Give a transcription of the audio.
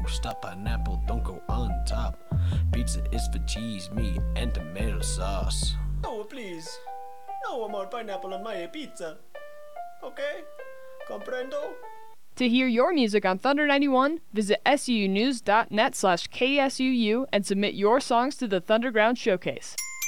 Stop pineapple, don't go on top. Pizza is for cheese, meat, and tomato sauce. No, please. No more pineapple on my pizza. Okay? Comprendo? To hear your music on Thunder 91, visit sunews.net/KSUU and submit your songs to the Thunderground Showcase.